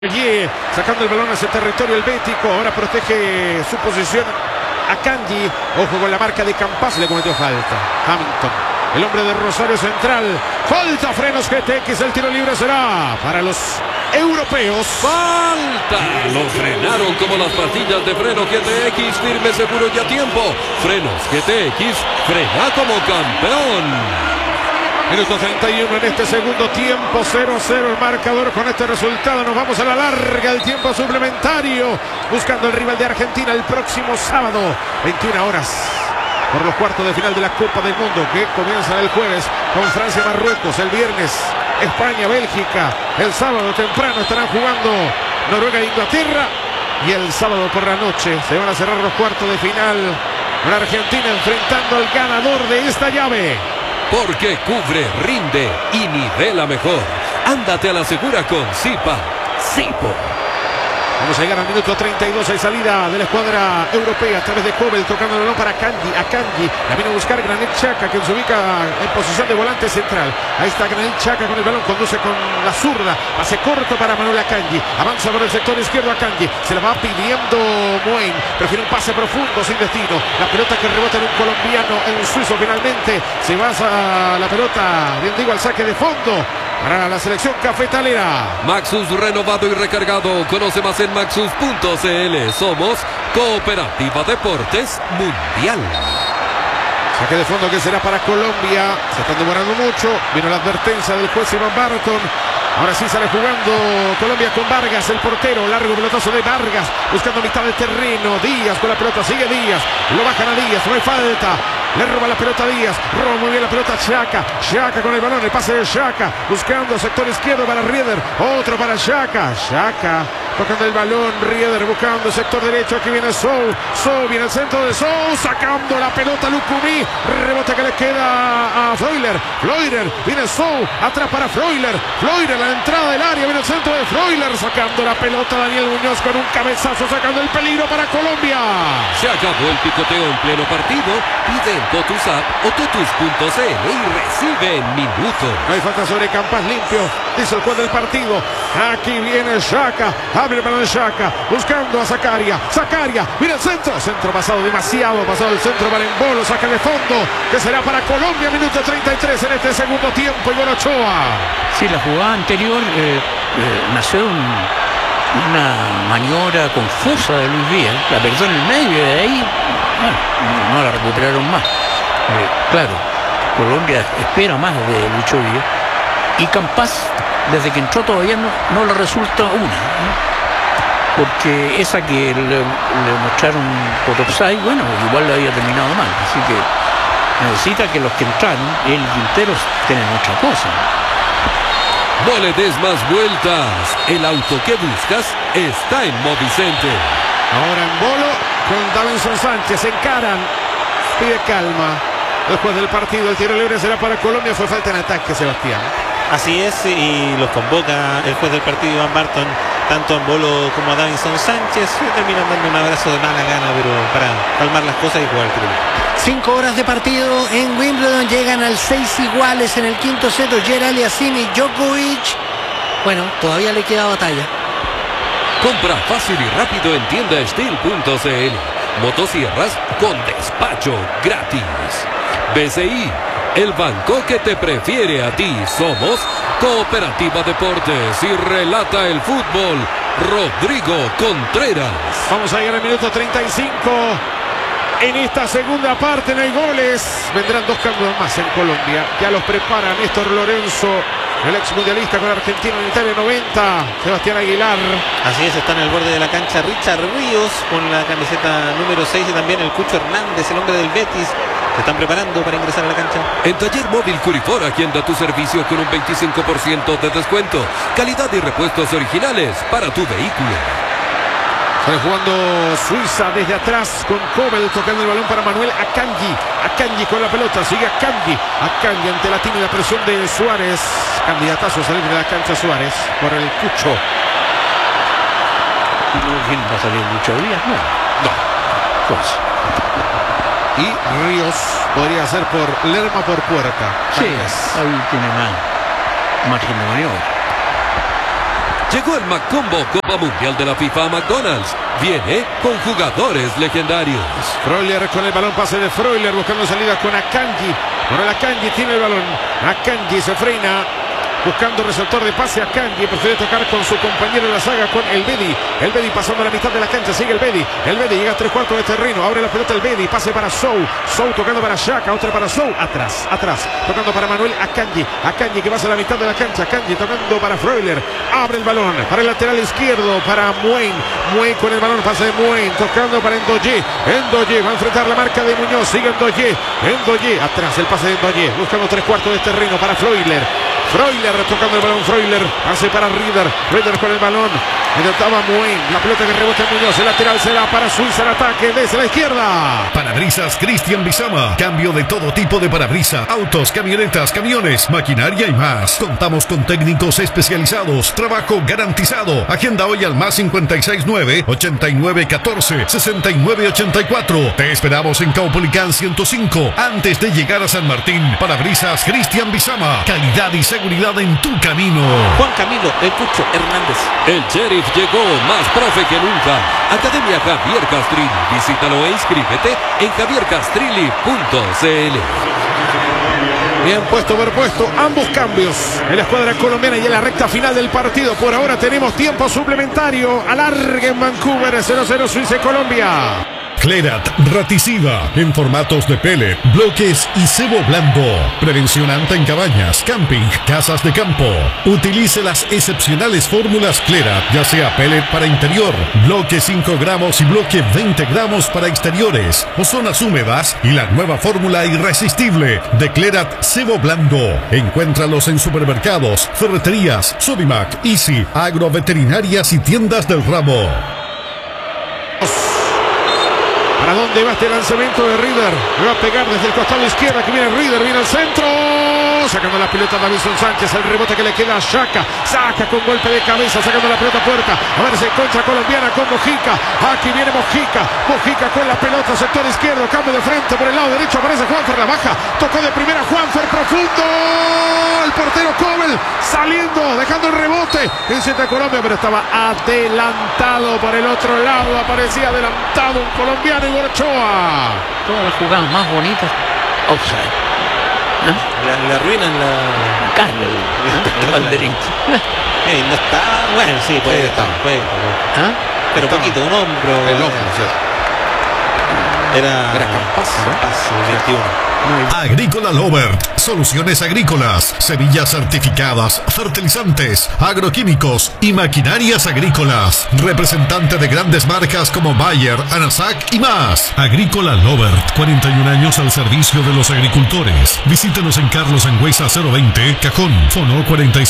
Allí sacando el balón hacia territorio helvético. Ahora protege su posición Akanji. Ojo con la marca de Campas. Le cometió falta Hamilton, el hombre de Rosario Central. Falta Frenos GTX. El tiro libre será para los europeos. ¡Falta! Lo frenaron como las pastillas de freno GTX. Firme, seguro y a tiempo. Frenos GTX. Frena como campeón. Minuto 31 en este segundo tiempo, 0-0 el marcador. Con este resultado nos vamos a la larga, el tiempo suplementario, buscando el rival de Argentina el próximo sábado, 21 horas, por los cuartos de final de la Copa del Mundo, que comienzan el jueves con Francia, Marruecos, el viernes España, Bélgica, el sábado temprano estarán jugando Noruega e Inglaterra, y el sábado por la noche se van a cerrar los cuartos de final con Argentina enfrentando al ganador de esta llave. Porque cubre, rinde y nivela mejor. Ándate a la segura con Zipa. Zipo. Vamos a llegar al minuto 32. Hay salida de la escuadra europea a través de Kobel, tocando el balón para Akanji. La vino a buscar Granit Xhaka, que se ubica en posición de volante central. Ahí está Granit Xhaka con el balón, conduce con la zurda. Pase corto para Manuel Akanji. Avanza por el sector izquierdo Akanji. Se la va pidiendo Moen. Prefiere un pase profundo sin destino. La pelota que rebota en un colombiano, en un suizo. Finalmente se va a la pelota, bien digo, al saque de fondo para la selección cafetalera. Maxus renovado y recargado. Conoce más en maxus.cl. Somos Cooperativa Deportes Mundial. Saque de fondo que será para Colombia. Se están demorando mucho. Vino la advertencia del juez Iván Barton. Ahora sí sale jugando Colombia con Vargas, el portero. Largo pelotazo de Vargas, buscando mitad del terreno. Díaz con la pelota, sigue Díaz. Lo bajan a Díaz, no hay falta. Le roba la pelota a Díaz. Roba muy bien la pelota a Xhaka. Xhaka con el balón, el pase de Xhaka. Buscando sector izquierdo para Rieder. Otro para Xhaka. Xhaka tocando el balón. Rieder buscando sector derecho. Aquí viene Sou. Sou viene el centro de Sou. Sacando la pelota Lucumí. Rebote que le queda a Freuler. Freuler viene Sou. Atrás para Freuler. Freuler a la entrada del área. Viene el centro de Freuler. Sacando la pelota Daniel Muñoz con un cabezazo. Sacando el peligro para Colombia. Se acabó el picoteo en pleno partido. Pide en Totus App o totus.cl y recibe en minutos. No hay falta sobre Campas, limpio, dice el juez del partido. Aquí viene Xhaka, abre el balón de Xhaka, buscando a Zakaria. Zakaria, mira el centro, centro pasado demasiado, pasado el centro para Embolo, saca de fondo, que será para Colombia, minuto 33 en este segundo tiempo. Iván Ochoa. Sí, la jugada anterior nació una maniobra confusa de Luis Díaz, la perdió en el medio y de ahí no la recuperaron más. Claro, Colombia espera más de Lucho Díaz y Campas, desde que entró todavía no le resulta una, ¿no? Porque esa que le mostraron por offside, bueno, igual la había terminado mal, así que necesita que los que entraron, él y Quinteros, tienen otra cosa. No le des más vueltas. El auto que buscas está en Movicente. Ahora Embolo con Davinson Sánchez, encaran, pide calma. Después del partido, el tiro libre será para Colombia. Fue falta en ataque, Sebastián. Así es, y los convoca el juez del partido, Iván Barton, tanto a Embolo como a Davinson Sánchez. Terminan dando un abrazo de mala gana, pero para calmar las cosas y jugar el tiro libre. 5 horas de partido en Wimbledon, llegan al 6 iguales en el quinto set. Ogier Aliassime, Djokovic. Bueno, todavía le queda batalla. Compra fácil y rápido en tiendasteel.cl. Motosierras con despacho gratis. BCI, el banco que te prefiere a ti. Somos Cooperativa Deportes y relata el fútbol Rodrigo Contreras. Vamos a llegar al minuto 35. En esta segunda parte no hay goles. Vendrán 2 cambios más en Colombia. Ya los prepara Néstor Lorenzo, el ex mundialista con Argentina en Italia 90. Sebastián Aguilar. Así es, está en el borde de la cancha Richard Ríos con la camiseta número 6 y también el Cucho Hernández, el hombre del Betis. Se están preparando para ingresar a la cancha. En Taller Móvil Curifora, agenda tu servicio con un 25% de descuento. Calidad y repuestos originales para tu vehículo. Sale jugando Suiza desde atrás con Kobel, tocando el balón para Manuel Akanji. Akanji con la pelota, sigue Akanji. Akanji ante la tímida presión de Suárez. Candidatazo a salir de la cancha Suárez por el Cucho. ¿Quién va a salir Lucho Díaz? No. Pues. Y Ríos podría ser por Lerma por Puerta. Sí, ahí tiene más margen de maniobra. Llegó el McCombo Copa Mundial de la FIFA a McDonald's. Viene con jugadores legendarios. Freuler con el balón, pase de Freuler buscando salida con Akanji. Ahora Akanji tiene el balón. Akanji se frena. Buscando receptor de pase a Akanji. Prefiere tocar con su compañero en la saga, con el Bedi. El Bedi pasando la mitad de la cancha. Sigue el Bedi. El Bedi llega a 3/4 de terreno. Abre la pelota el Bedi. Pase para Sou. Sou tocando para Shaka. Otra para Sou. Atrás. Tocando para Manuel Akanji. Akanji que pasa a la mitad de la cancha. Akanji tocando para Freuler. Abre el balón para el lateral izquierdo. Para Muein. Muein con el balón. Pase de Muein. Tocando para Endoye. Endoye va a enfrentar la marca de Muñoz. Sigue Endoye. Endoye. Atrás el pase de Endoye. Buscando 3/4 de terreno para Freuler. Freuler tocando el balón, Freuler, pase para Rieder con el balón, intentaba Muein, la pelota que rebota en Muñoz, el lateral se da para Suiza, el ataque desde la izquierda. Parabrisas Cristian Bizama, cambio de todo tipo de parabrisas, autos, camionetas, camiones, maquinaria y más. Contamos con técnicos especializados, trabajo garantizado. Agenda hoy al más 569-8914-6984. Te esperamos en Caupolicán 105, antes de llegar a San Martín. Parabrisas Cristian Bizama, calidad y seguridad en tu camino. Juan Camilo, el Cucho Hernández. El Sheriff llegó más profe que nunca. Academia Javier Castrilli. Visítalo e inscríbete en javiercastrilli.cl. Bien puesto por puesto, ambos cambios en la escuadra colombiana y en la recta final del partido. Por ahora tenemos tiempo suplementario. Alargue en Vancouver, 0-0 Suiza y Colombia. Clerat Raticida en formatos de pellet, bloques y cebo blando. Prevención anta en cabañas, camping, casas de campo. Utilice las excepcionales fórmulas Clerat, ya sea pellet para interior, bloque 5 gramos y bloque 20 gramos para exteriores o zonas húmedas, y la nueva fórmula irresistible de Clerat cebo blando. Encuéntralos en supermercados, ferreterías, Sodimac, Easy, agroveterinarias y tiendas del ramo. ¿Para dónde va este lanzamiento de Rieder? Le va a pegar desde el costado izquierdo. Aquí viene Rieder, viene al centro. Sacando la pelota Davinson Sánchez. El rebote que le queda a Shaka. Saca con golpe de cabeza, sacando la pelota a puerta. A ver si contra colombiana con Mojica. Aquí viene Mojica. Mojica con la pelota, sector izquierdo. Cambio de frente por el lado derecho. Aparece Juanfer, la baja. Tocó de primera Juanfer, profundo. El portero Cobel saliendo, dejando el rebote. Insiste Colombia, pero estaba adelantado por el otro lado. Aparecía adelantado un colombiano. Ochoa. Todas las jugadas más bonitas, offside. Le arruinan la banderita. No está, bueno, sí, puede estar. Pero poquito, un hombro. El hombro, sí. Era Campas, 21. Agrícola Lovert, soluciones agrícolas, semillas certificadas, fertilizantes, agroquímicos y maquinarias agrícolas. Representante de grandes marcas como Bayer, Anasac y más. Agrícola Lovert, 41 años al servicio de los agricultores. Visítenos en Carlos Angüesa 020, Cajón, Fono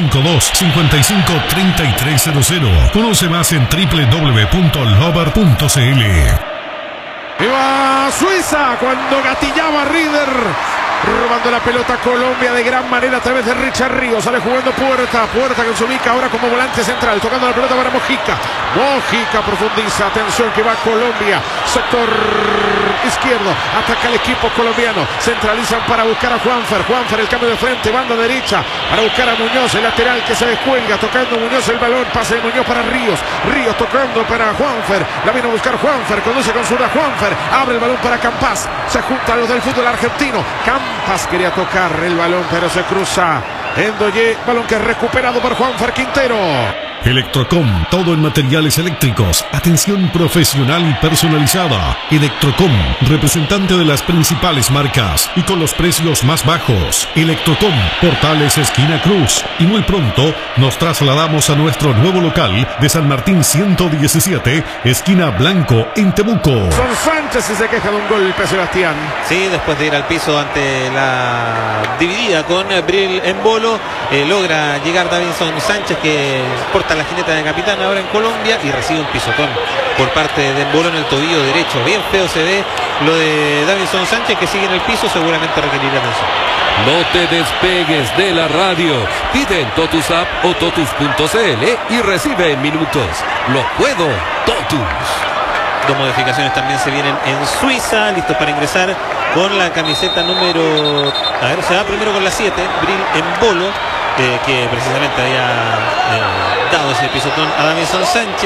452-553300. Conoce más en www.lovert.cl. Iba Suiza cuando gatillaba Rieder, robando la pelota a Colombia de gran manera a través de Richard Ríos. Sale jugando Puerta que se ubica ahora como volante central, tocando la pelota para Mojica. Mojica profundiza, atención que va Colombia, sector izquierdo, ataca el equipo colombiano, centralizan para buscar a Juanfer, el cambio de frente, banda derecha, para buscar a Muñoz, el lateral que se descuelga, tocando Muñoz el balón, pase de Muñoz para Ríos tocando para Juanfer, la vino a buscar Juanfer, conduce con zurda Juanfer, abre el balón para Campas, se juntan los del fútbol argentino, Campas quería tocar el balón pero se cruza Endoye, balón que es recuperado por Juanfer Quintero. Electrocom, todo en materiales eléctricos, atención profesional y personalizada. Electrocom, representante de las principales marcas y con los precios más bajos. Electrocom, Portales esquina Cruz. Y muy pronto nos trasladamos a nuestro nuevo local de San Martín 117, esquina Blanco, en Temuco. Son Sánchez y se queja de un golpe, Sebastián. Sí, después de ir al piso ante la dividida con Bril Embolo, logra llegar Davinson Sánchez, que porta la jineta de capitán ahora en Colombia, y recibe un pisotón por parte de Embolo en el tobillo derecho. Bien feo se ve lo de Davinson Sánchez, que sigue en el piso, seguramente requerirá atención. No te despegues de la radio. Pide en Totus App o totus.cl y recibe en minutos. Lo puedo, Totus. Dos modificaciones también se vienen en Suiza, listos para ingresar con la camiseta número... A ver, se va primero con la 7, Bril Embolo. que precisamente había dado ese pisotón a Davinson Sánchez.